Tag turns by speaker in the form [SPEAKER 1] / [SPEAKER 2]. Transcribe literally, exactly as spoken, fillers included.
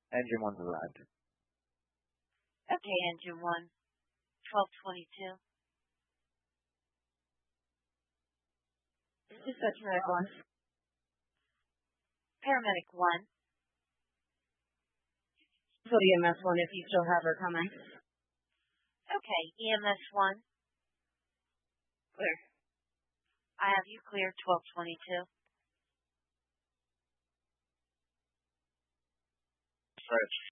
[SPEAKER 1] Engine one's arrived.
[SPEAKER 2] Okay, engine one, twelve twenty-two.
[SPEAKER 3] This is paramedic one.
[SPEAKER 2] Paramedic one.
[SPEAKER 3] So E M S one if you still have her coming.
[SPEAKER 2] Okay, E M S one.
[SPEAKER 3] Clear.
[SPEAKER 2] I have you clear, twelve twenty-two.
[SPEAKER 1] Stretch.